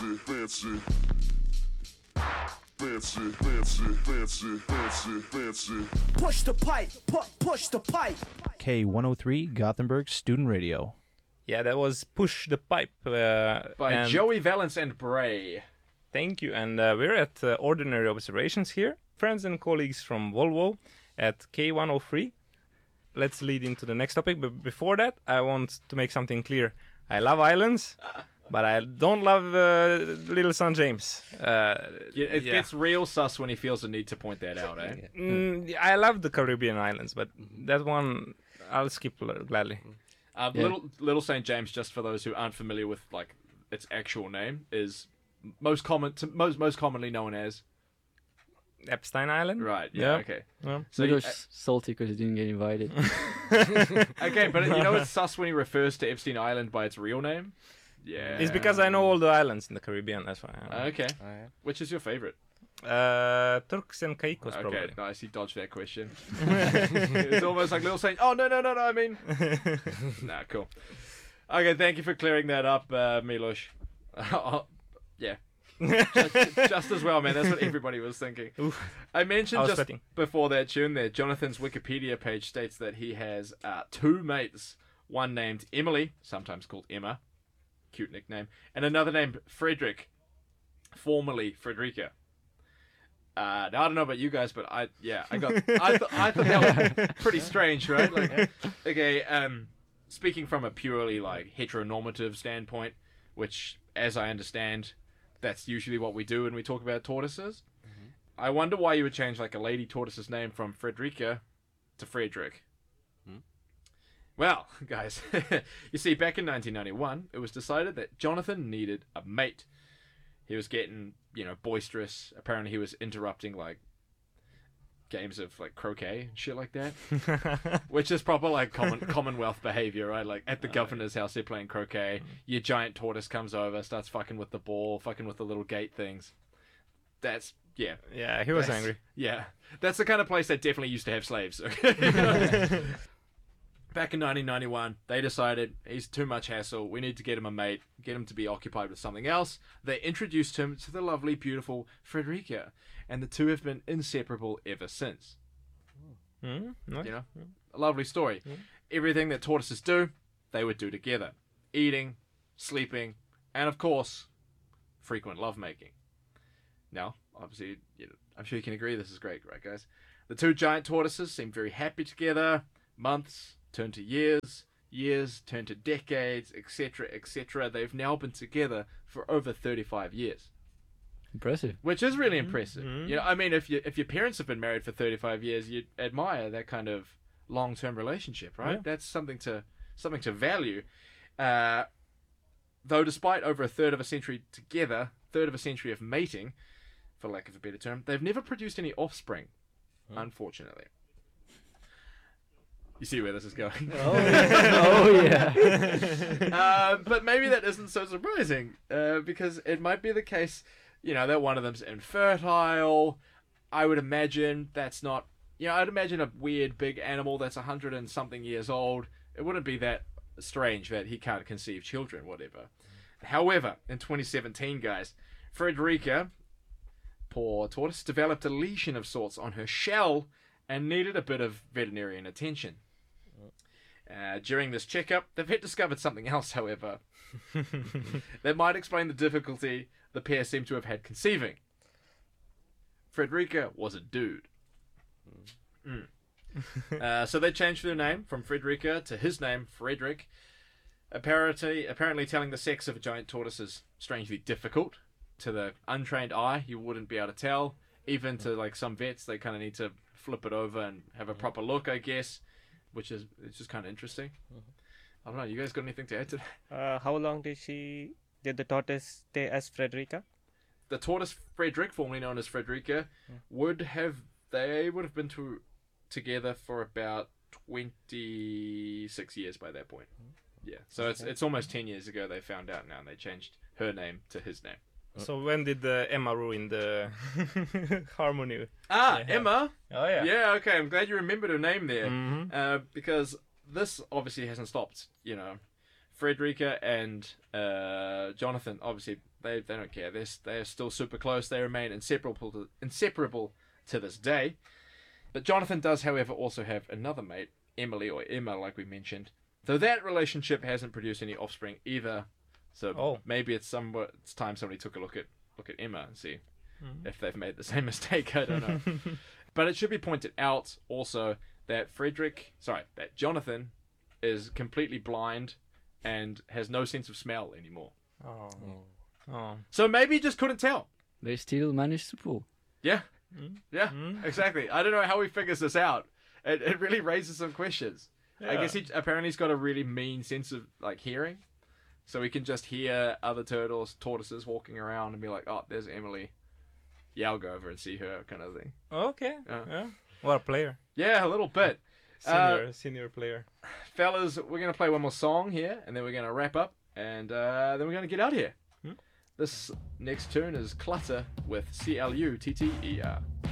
fancy, fancy. Fancy, fancy, fancy, fancy, fancy. Push the pipe, push the pipe. K103 Gothenburg Student Radio. Yeah, that was Push the Pipe. By Joey Valence and Bray. Thank you. And we're at Ordinary Observations here. Friends and colleagues from Volvo at K103. Let's lead into the next topic. But before that, I want to make something clear. I love islands, but I don't love Little Son James. It gets real sus when he feels the need to point that out, eh? I love the Caribbean islands, but that one I'll skip gladly. Little St. James, just for those who aren't familiar with like its actual name, is most commonly known as Epstein Island. Right. Yeah. Okay. Yeah. So he was salty because he didn't get invited. Okay, but you know it's sus when he refers to Epstein Island by its real name. Yeah. It's because I know all the islands in the Caribbean. That's why. Okay. Which is your favorite? Turks and Caicos, probably. Okay, nice. He dodged that question. It's almost like Little Saint. Oh no! I mean, nah, cool. Okay, thank you for clearing that up, Milos. Yeah, just as well, man. That's what everybody was thinking. Oof. I mentioned I was just sweating. before that tune there. Jonathan's Wikipedia page states that he has two mates. One named Emily, sometimes called Emma, cute nickname, and another named Frederick, formerly Frederica. Now I don't know about you guys, but I thought that was pretty strange, right? Like, okay, speaking from a purely like heteronormative standpoint, which, as I understand, that's usually what we do when we talk about tortoises. Mm-hmm. I wonder why you would change like a lady tortoise's name from Frederica to Frederick. Well, guys, you see, back in 1991, it was decided that Jonathan needed a mate. He was getting, boisterous. Apparently he was interrupting, like, games of, like, croquet and shit like that. Which is proper, like, Commonwealth behavior, right? Like, at the governor's house, they're playing croquet. Your giant tortoise comes over, starts fucking with the ball, fucking with the little gate things. That's, yeah. Yeah, he was angry. Yeah. That's the kind of place that definitely used to have slaves. Okay? Back in 1991, they decided he's too much hassle. We need to get him a mate, get him to be occupied with something else. They introduced him to the lovely, beautiful Frederica, and the two have been inseparable ever since. Nice. A lovely story. Everything that tortoises do, they would do together. Eating, sleeping, and of course, frequent lovemaking. Now, obviously, I'm sure you can agree this is great, right, guys? The two giant tortoises seem very happy together. Months turn to years, years turn to decades, etc., etc. They've now been together for over 35 years. Impressive. Which is really impressive. I mean, if your parents have been married for 35 years, you admire that kind of long-term relationship, right? Yeah. That's something to value. Though despite over a third of a century together, third of a century of mating, for lack of a better term, they've never produced any offspring, unfortunately. You see where this is going. Oh yeah. But maybe that isn't so surprising, because it might be the case, that one of them's infertile. I would imagine that's not, I'd imagine a weird big animal that's 100 and something years old. It wouldn't be that strange that he can't conceive children, whatever. However, in 2017, guys, Frederica, poor tortoise, developed a lesion of sorts on her shell and needed a bit of veterinarian attention. During this checkup, the vet discovered something else, however, that might explain the difficulty the pair seem to have had conceiving. Frederica was a dude. So they changed their name from Frederica to his name, Frederick. Apparently telling the sex of a giant tortoise is strangely difficult. To the untrained eye, you wouldn't be able to tell. Even to like some vets, they kind of need to flip it over and have a proper look, I guess, which is just kind of interesting. I don't know. You guys got anything to add to that? How long did the tortoise stay as Frederica? The tortoise Frederick, formerly known as Frederica, would have been together for about 26 years by that point. Yeah, so it's almost 10 years ago they found out now, and they changed her name to his name. So when did Emma ruin the harmony? Emma? Oh, yeah. Yeah, okay, I'm glad you remembered her name there. Because this obviously hasn't stopped, Frederica and Jonathan, obviously, They don't care. They're still super close. They remain inseparable to this day. But Jonathan does, however, also have another mate, Emily, or Emma, like we mentioned. Though that relationship hasn't produced any offspring either. So maybe it's time somebody took a look at Emma and see if they've made the same mistake. I don't know. But it should be pointed out also that Jonathan is completely blind and has no sense of smell anymore. Oh. So maybe he just couldn't tell. They still managed to pull. Yeah. Yeah, exactly. I don't know how he figures this out. It really raises some questions. Yeah. I guess he's got a really mean sense of like hearing. So he can just hear other tortoises walking around and be like, oh, there's Emily. Yeah, I'll go over and see her, kind of thing. Okay. Yeah. What a player. Yeah, a little bit. Senior player. Fellas, we're going to play one more song here, and then we're going to wrap up, and then we're going to get out of here. This next tune is Clutter with Clutter.